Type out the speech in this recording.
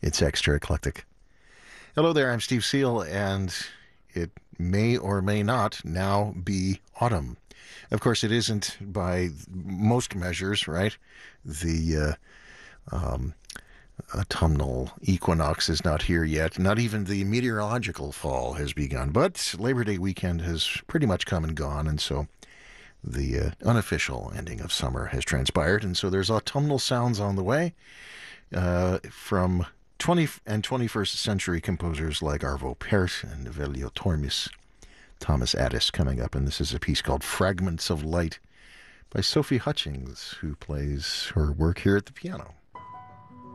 It's extra eclectic. Hello there, I'm Steve Seal, and it may or may not now be autumn. Of course, it isn't by most measures, right? The autumnal equinox is not here yet. Not even the meteorological fall has begun. But Labor Day weekend has pretty much come and gone, and so the unofficial ending of summer has transpired. And so there's autumnal sounds on the way from 20th and 21st century composers like Arvo Pärt and Veljo Tormis, Thomas Addis coming up. And this is a piece called Fragments of Light by Sophie Hutchings, who plays her work here at the piano.